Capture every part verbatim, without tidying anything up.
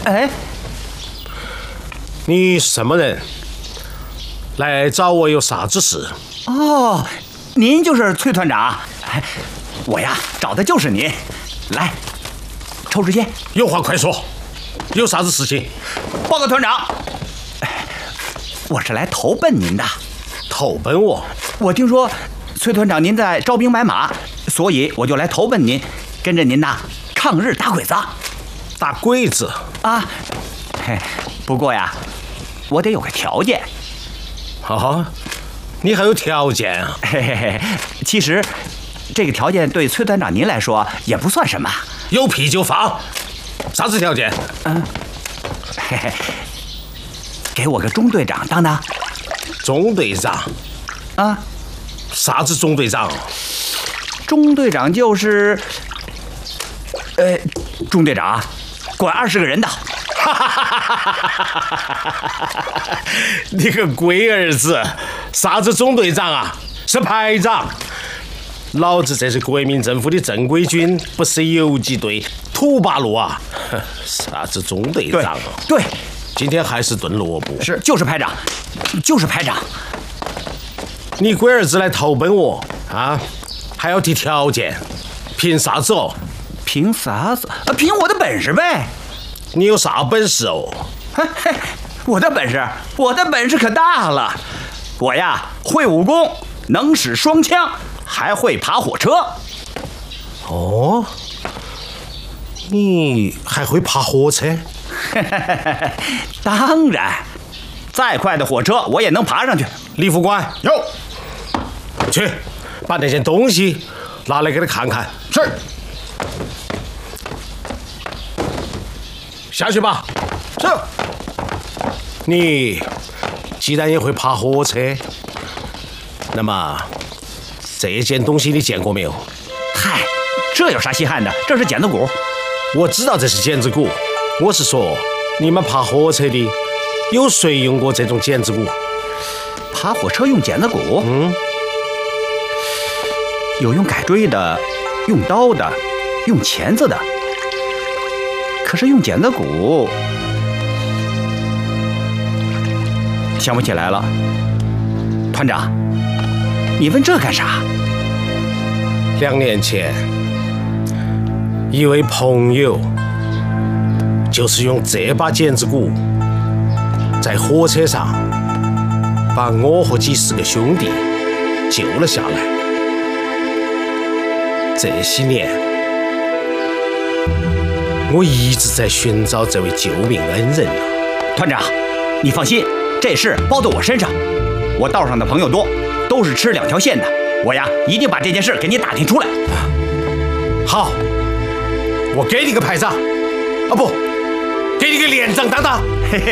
哎， 你是什么人？来找我有啥子事？ 哦，您就是崔团长。哎，我呀找的就是您。来，抽支烟。 有话快说，有啥子事情？ 报告团长，我是来投奔您的。 投奔我？ 我听说崔团长您在招兵买马，所以我就来投奔您，跟着您呐抗日打鬼子。 打鬼子啊？嘿，不过呀，我得有个条件。 啊？你还有条件啊？ 嘿嘿嘿，其实这个条件对崔团长您来说也不算什么。 有屁就放，啥子条件？ 嗯，嘿嘿，给我个中队长当当。 中队长？ 啊？ 啥子中队长？ 中队长就是，呃，中队长管二十个人的。 哈哈哈哈哈！你个龟儿子，啥子中队长啊？是排长。老子这是国民政府的正规军，不是游击队土八路啊！啥子中队长啊？ 对，对， 今天还是炖萝卜。 是，就是排长，就是排长。 你龟儿子来投奔我啊，还要提条件，凭啥子哦？ 凭啥子？啊，凭我的本事呗。 你有啥本事哦？ 嘿嘿，我的本事，我的本事可大了。我呀，会武功，能使双枪，还会爬火车。 哦，你还会爬火车？ 当然，再快的火车我也能爬上去。 李副官， 有， 去把那件东西拿来给他看看。 是。 下去吧。 是。 你既然也会爬火车，那么这件东西你见过没有？ 嗨，这有啥稀罕的？这是剪子骨。 我知道这是剪子骨，我是说你们爬火车的有谁用过这种剪子骨？ 爬火车用剪子骨？ 嗯， 有用改锥的，用刀的，用钳子的。可是用剪子骨，想不起来了。团长，你问这干啥？ 两年前，一位朋友就是用这把剪子骨，在火车上把我和几十个兄弟救了下来。这些年，我一直在寻找这位救命恩人啊！ 团长，你放心，这事包到我身上。我道上的朋友多，都是吃两条线的。我呀，一定把这件事给你打听出来。 好，我给你个排长，啊不，给你个连长当当。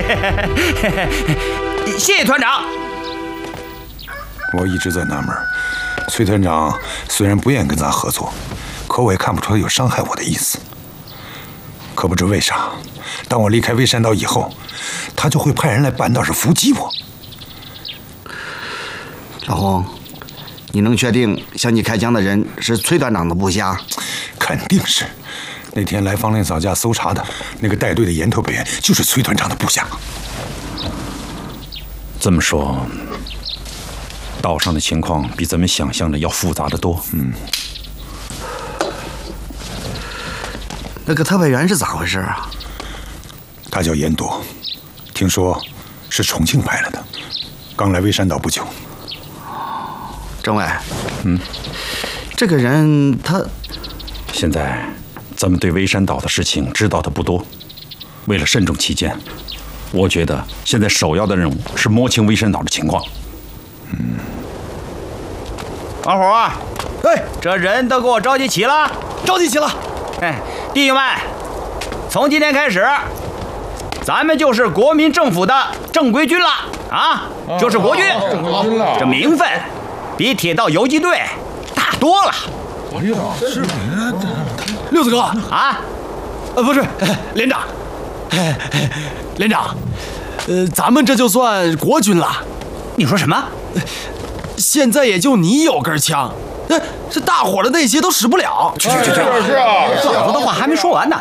谢谢团长。 我一直在纳闷，崔团长虽然不愿意跟咱合作，可我也看不出他有伤害我的意思。可不知为啥，当我离开微山岛以后，他就会派人来半道上伏击我。 老洪，你能确定向你开枪的人是崔团长的部下？ 肯定是。那天来方连嫂家搜查的那个带队的岩头北员，就是崔团长的部下。 这么说，岛上的情况比咱们想象的要复杂得多。 嗯。 那个特派员是咋回事啊？ 他叫严朵，听说是重庆派来的，刚来微山岛不久。 政委， 嗯， 这个人他…… 现在咱们对微山岛的事情知道的不多，为了慎重起见，我觉得现在首要的任务是摸清微山岛的情况。 嗯， 王虎， 哎， 这人都给我召集齐了， 召集齐了。 哎，弟兄们，从今天开始，咱们就是国民政府的正规军了啊，就是国军。 正规军了， 这名分比铁道游击队大多了。 哎呦，是六子哥啊， 呃，不是连长，连长，呃，咱们这就算国军了。 你说什么？ 现在也就你有根枪。这大伙的那些都使不了。 是是是啊！ 老子的话还没说完呢，